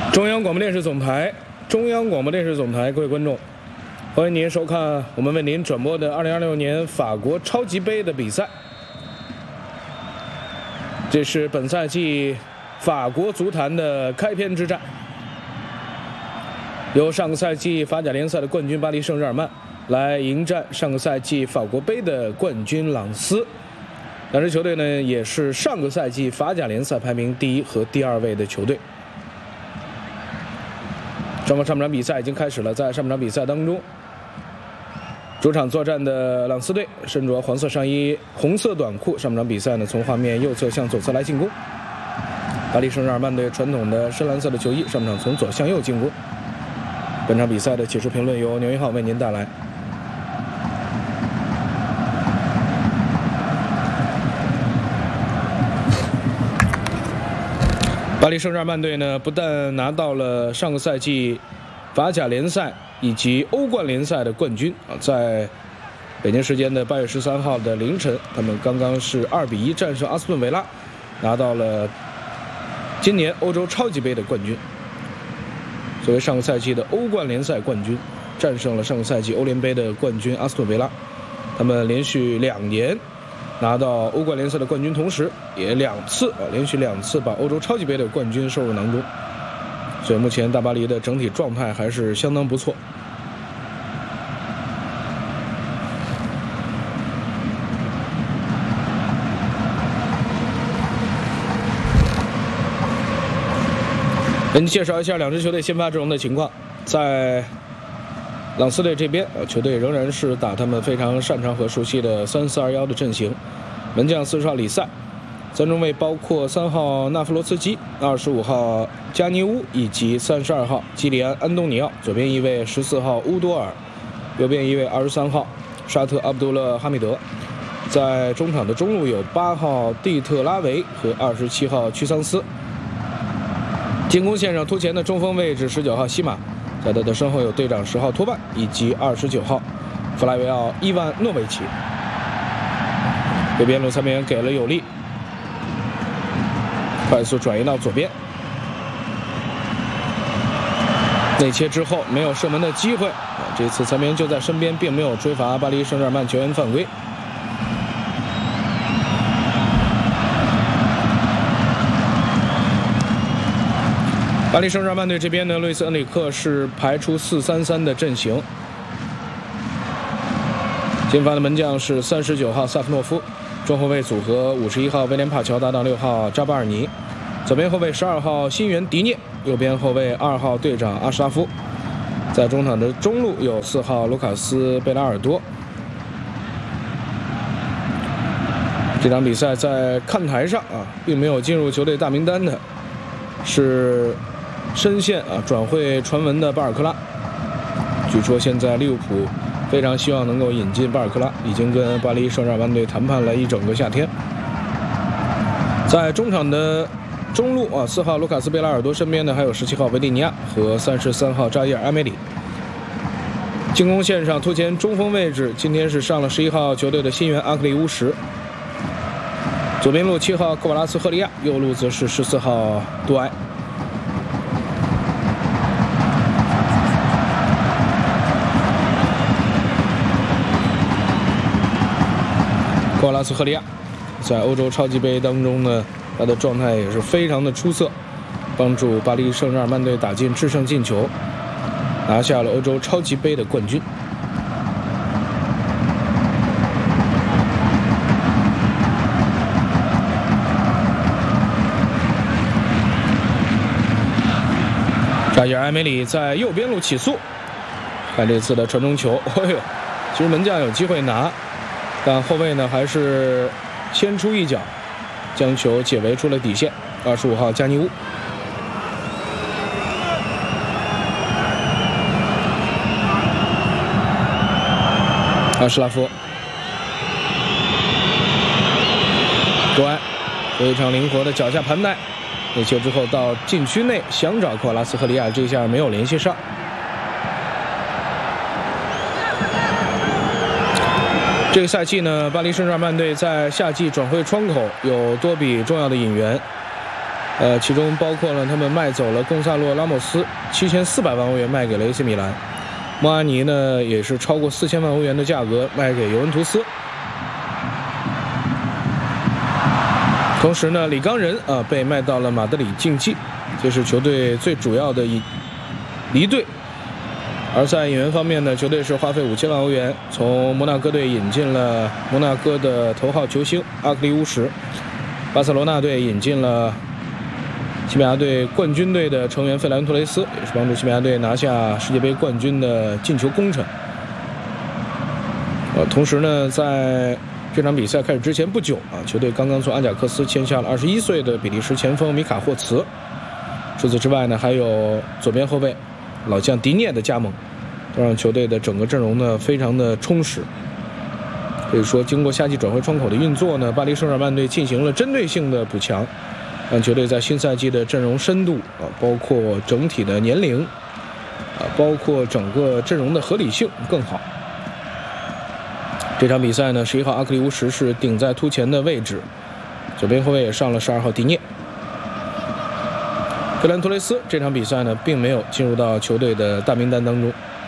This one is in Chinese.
中央广播电视总台，各位观众，欢迎您收看我们为您转播的2026年法国超级杯的比赛。这是本赛季法国足坛的开篇之战，由上个赛季法甲联赛的冠军巴黎圣日耳曼来迎战上个赛季法国杯的冠军朗斯。两支球队呢，也是上个赛季法甲联赛排名第1和第2位的球队。双方上半场比赛已经开始了，在上半场比赛当中，主场作战的朗斯队身着黄色上衣、红色短裤，上半场比赛呢从画面右侧向左侧来进攻。巴黎圣日耳曼队传统的深蓝色的球衣，上半场从左向右进攻。本场比赛的解说评论由牛一浩为您带来。巴黎圣日耳曼队呢，不但拿到了上个赛季法甲联赛以及欧冠联赛的冠军啊，在北京时间的8月13号的凌晨，他们刚刚是2比1战胜阿斯顿维拉，拿到了今年欧洲超级杯的冠军。作为上个赛季的欧冠联赛冠军，战胜了上个赛季欧联杯的冠军阿斯顿维拉，他们连续2年拿到欧冠联赛的冠军，同时也连续2次把欧洲超级杯的冠军收入囊中。所以目前大巴黎的整体状态还是相当不错。给您介绍一下两支球队先发阵容的情况。在朗斯队这边，球队仍然是打他们非常擅长和熟悉的3-4-2-1的阵型。门将40号里塞，三中卫包括3号纳夫罗茨基、25号加尼乌以及32号基里安·安东尼奥。左边一位14号乌多尔，右边一位23号沙特阿卜杜勒哈密德。在中场的中路有8号蒂特拉维和27号屈桑斯。进攻线上突前的中锋位置19号西马，在他的身后有队长10号托办以及29号弗莱维奥·伊万诺维奇。右边路三边给了有利，快速转移到左边，内切之后没有射门的机会，这次三边就在身边，并没有追罚巴黎圣日耳曼球员犯规。巴黎圣日耳曼队这边呢，路易斯·恩里克是排出4-3-3的阵型。进发的门将是39号萨夫诺夫，中后卫组合51号威廉帕乔搭档6号扎巴尔尼，左边后卫12号新援迪涅，右边后卫2号队长阿什拉夫。在中场的中路有4号卢卡斯贝拉尔多。这场比赛在看台上并没有进入球队大名单的是深陷转会传闻的巴尔克拉。据说现在利物浦非常希望能够引进巴尔克拉，已经跟巴黎圣日耳曼队谈判了一整个夏天。在中场的中路4号卢卡斯贝拉尔多身边呢还有17号维利尼亚和33号扎伊尔埃梅里。进攻线上突前中锋位置，今天是上了11号球队的新援阿克利乌什。左边路7号科瓦拉斯赫利亚，右路则是14号杜埃。科瓦拉斯赫利亚在欧洲超级杯当中呢，他的状态也是非常的出色，帮助巴黎圣日耳曼队打进制胜进球，拿下了欧洲超级杯的冠军。扎伊尔埃梅里在右边路起速，看这次的传中球，其实门将有机会拿，但后卫呢还是先出一脚，将球解围出了底线。25号加尼乌。阿什拉夫，杜埃非常灵活的脚下盘带，内切之后到禁区内想找科瓦拉斯赫利亚，这下没有联系上。这个赛季呢，巴黎圣日耳曼队在夏季转会窗口有多笔重要的引援， 其中包括了他们卖走了贡萨洛·拉莫斯7400万欧元卖给了 AC 米兰，莫阿尼呢也是超过4000万欧元的价格卖给尤文图斯。同时呢，里冈仁被卖到了马德里竞技，这是球队最主要的离队。而在引援方面呢，球队是花费5000万欧元，从摩纳哥队引进了摩纳哥的头号球星阿克利乌什，巴塞罗那队引进了西班牙队冠军队的成员费兰托雷斯，也是帮助西班牙队拿下世界杯冠军的进球功臣。同时呢，在这场比赛开始之前不久球队刚刚从阿贾克斯签下了21岁的比利时前锋米卡霍茨。除此之外呢，还有左边后卫老将迪涅的加盟，都让球队的整个阵容呢非常的充实。可以说，经过夏季转会窗口的运作呢，巴黎圣日耳曼队进行了针对性的补强，让球队在新赛季的阵容深度包括整体的年龄包括整个阵容的合理性更好。这场比赛呢，11号阿克利乌什是顶在突前的位置，左边后卫也上了12号迪涅。费兰托雷斯这场比赛呢并没有进入到球队的大名单当中。